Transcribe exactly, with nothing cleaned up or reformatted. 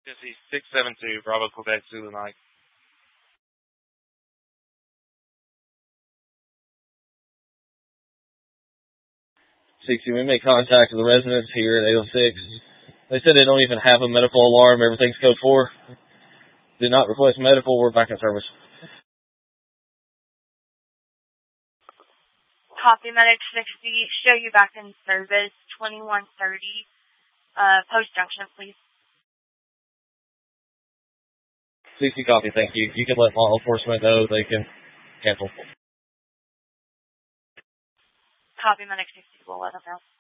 Jesse six seven two, Bravo Quebec Zulu Mike. sixty, we made contact with the residents here at eight oh six. They said they don't even have a medical alarm. Everything's code four. Did not request medical. We're back in service. Copy, Medic sixty. Show you back in service. twenty-one thirty. Uh, Post Junction, please. sixty, copy. Thank you. You can let law enforcement know they can cancel. Copy, Medic sixty. We'll let them know.